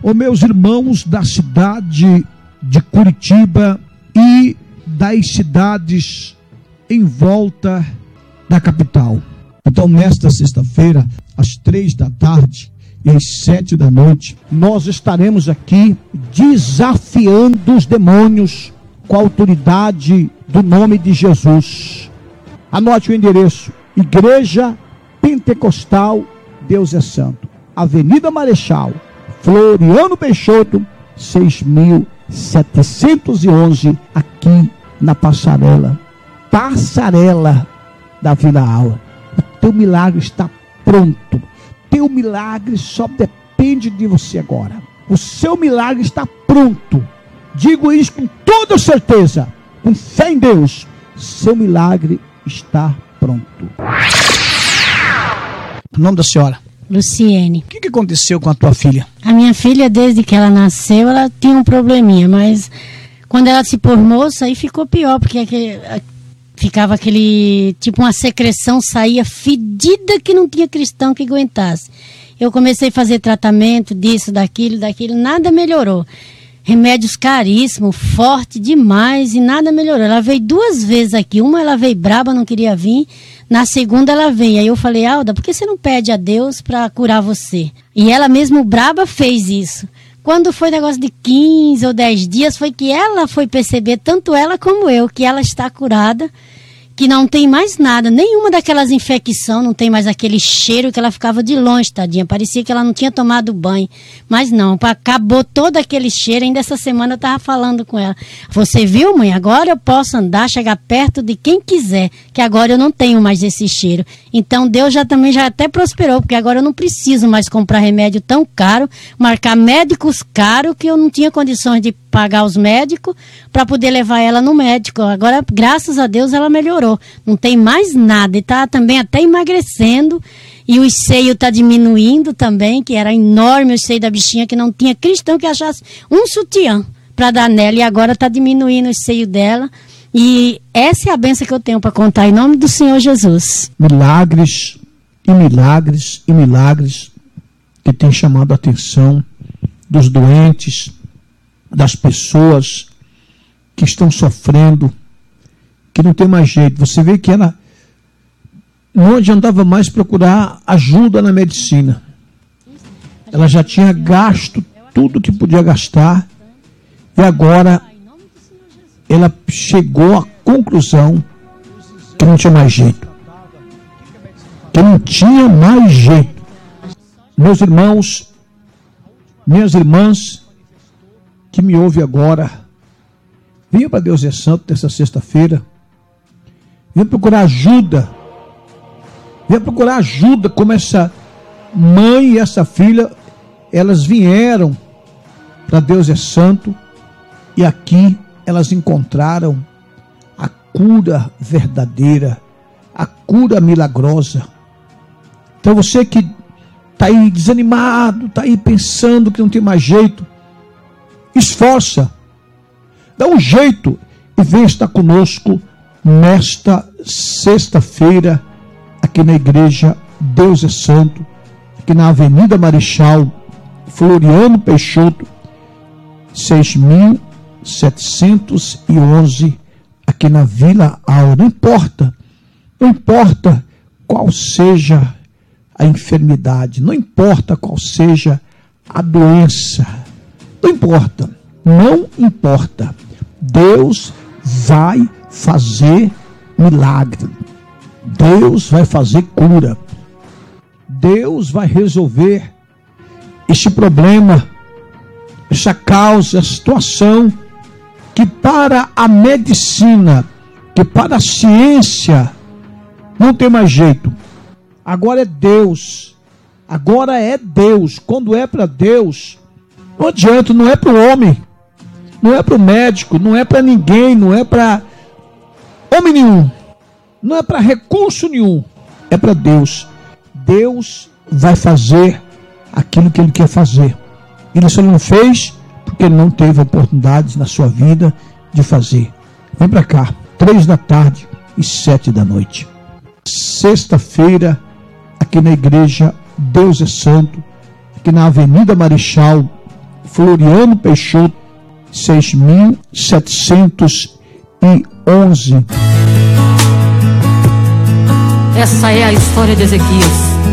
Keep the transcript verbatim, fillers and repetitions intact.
Ô meus irmãos da cidade de Curitiba e das cidades em volta da capital. Então, nesta sexta-feira, às três da tarde e às sete da noite, nós estaremos aqui desafiando os demônios com a autoridade do nome de Jesus. Anote o endereço: Igreja Pentecostal Deus é Santo, Avenida Marechal Floriano Peixoto, seis mil setecentos e onze, aqui na Passarela, Passarela da Vila Aula. O teu milagre está pronto. Teu milagre só depende de você agora. O seu milagre está pronto. Digo isso com toda certeza, com fé em Deus. Seu milagre está pronto. O nome da senhora? Luciene. O que, que aconteceu com a tua filha? A minha filha, desde que ela nasceu, ela tinha um probleminha, mas quando ela se pôs moça, aí ficou pior, porque aquele, ficava aquele, tipo uma secreção, saía fedida que não tinha cristão que aguentasse. Eu comecei a fazer tratamento disso, daquilo, daquilo, nada melhorou. Remédios caríssimos, forte demais, e nada melhorou. Ela veio duas vezes aqui. Uma ela veio braba, não queria vir. Na segunda ela veio. Aí eu falei: Alda, por que você não pede a Deus para curar você? E ela mesmo braba fez isso. Quando foi negócio de quinze ou dez dias, foi que ela foi perceber, tanto ela como eu, que ela está curada, que não tem mais nada, nenhuma daquelas infecções, não tem mais aquele cheiro que ela ficava de longe, tadinha, parecia que ela não tinha tomado banho, mas não, acabou todo aquele cheiro. Ainda essa semana eu estava falando com ela: você viu, mãe, agora eu posso andar, chegar perto de quem quiser, que agora eu não tenho mais esse cheiro. Então Deus já também já até prosperou, porque agora eu não preciso mais comprar remédio tão caro, marcar médicos caros, que eu não tinha condições de pagar os médicos para poder levar ela no médico. Agora, graças a Deus, ela melhorou. Não tem mais nada. E está também até emagrecendo. E o seio está diminuindo também, que era enorme o seio da bichinha, que não tinha cristão que achasse um sutiã para dar nela. E agora está diminuindo o seio dela. E essa é a bênção que eu tenho para contar em nome do Senhor Jesus. Milagres e milagres e milagres que tem chamado a atenção dos doentes, das pessoas que estão sofrendo, que não tem mais jeito. Você vê que ela não adiantava mais procurar ajuda na medicina. Ela já tinha gasto tudo que podia gastar e agora ela chegou à conclusão que não tinha mais jeito. Que não tinha mais jeito. Meus irmãos, minhas irmãs, que me ouve agora, venha para Deus é Santo nessa sexta-feira, venha procurar ajuda, venha procurar ajuda, como essa mãe e essa filha, elas vieram para Deus é Santo, e aqui elas encontraram a cura verdadeira, a cura milagrosa. Então você que está aí desanimado, está aí pensando que não tem mais jeito, esforça, dá um jeito e vem estar conosco nesta sexta-feira aqui na Igreja Deus é Santo, aqui na Avenida Marechal Floriano Peixoto, seis mil setecentos e onze, aqui na Vila Aula. Não importa, não importa qual seja a enfermidade, não importa qual seja a doença, não importa, não importa. Deus vai fazer milagre. Deus vai fazer cura. Deus vai resolver este problema, essa causa, essa situação que para a medicina, que para a ciência não tem mais jeito. Agora é Deus. Agora é Deus. Quando é para Deus, não adianta, não é para o homem, não é para o médico, não é para ninguém, não é para homem nenhum, não é para recurso nenhum, é para Deus. Deus vai fazer aquilo que Ele quer fazer. Ele só não fez porque Ele não teve oportunidades na sua vida de fazer. Vem para cá, três da tarde e sete da noite. Sexta-feira, aqui na Igreja Deus é Santo, aqui na Avenida Marechal Floriano Peixoto, seis mil setecentos e onze. Essa é a história de Ezequias.